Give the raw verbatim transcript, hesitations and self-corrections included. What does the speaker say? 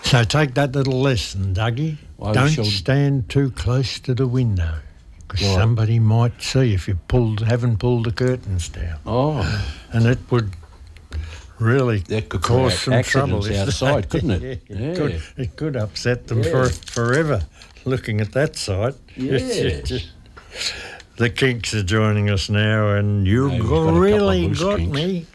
So take that little lesson, Dougie. I Don't shall- stand too close to the window, because Right. somebody might see if you pulled, haven't pulled the curtains down. Oh, And it would really that could cause create some trouble. accidents if outside, they- couldn't it? Yeah, Yeah. It, could, it could upset them Yeah. for forever looking at that sight. Yes. The Kinks are joining us now, and you Hey, we've got a couple of really loose got kinks. me.